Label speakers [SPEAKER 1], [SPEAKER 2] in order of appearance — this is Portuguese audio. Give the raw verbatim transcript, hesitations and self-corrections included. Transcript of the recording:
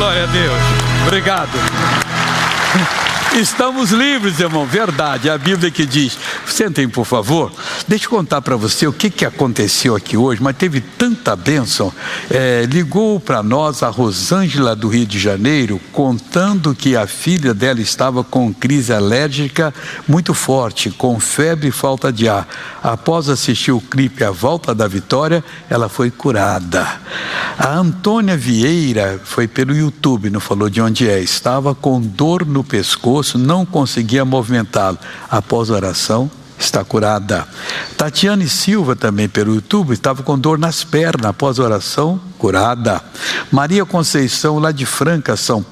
[SPEAKER 1] glória a Deus. Obrigado. Estamos livres, irmão, verdade, a Bíblia que diz. Sentem, por favor. Deixa eu contar para você o que, que aconteceu aqui hoje, mas teve tanta bênção. É, ligou para nós a Rosângela do Rio de Janeiro, contando que a filha dela estava com crise alérgica muito forte, com febre e falta de ar. Após assistir o clipe A Volta da Vitória, ela foi curada. A Antônia Vieira foi pelo YouTube, não falou de onde é, estava com dor no pescoço, não conseguia movimentá-lo. Após a oração, está curada. Tatiane Silva, também pelo YouTube, estava com dor nas pernas. Após a oração, curada. Maria Conceição, lá de Franca, São